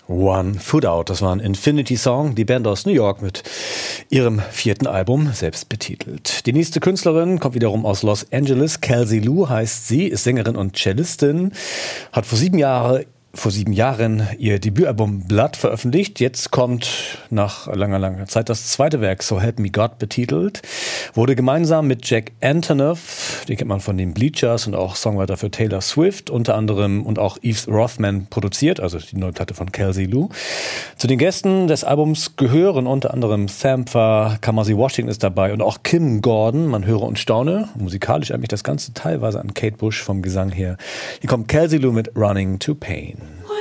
One Foot Out, das war ein Infinity Song, die Band aus New York mit ihrem 4. Album, selbst betitelt. Die nächste Künstlerin kommt wiederum aus Los Angeles, Kelsey Lu heißt sie, ist Sängerin und Cellistin, hat vor 7 Jahren ihr Debütalbum Blood veröffentlicht. Jetzt kommt nach langer Zeit das zweite Werk, So Help Me God betitelt. Wurde gemeinsam mit Jack Antonoff, den kennt man von den Bleachers und auch Songwriter für Taylor Swift unter anderem, und auch Yves Rothman produziert, also die neue Platte von Kelsey Lu. Zu den Gästen des Albums gehören unter anderem Sampha, Kamasi Washington ist dabei und auch Kim Gordon. Man höre und staune. Musikalisch eigentlich das Ganze teilweise an Kate Bush vom Gesang her. Hier kommt Kelsey Lu mit Running to Pain.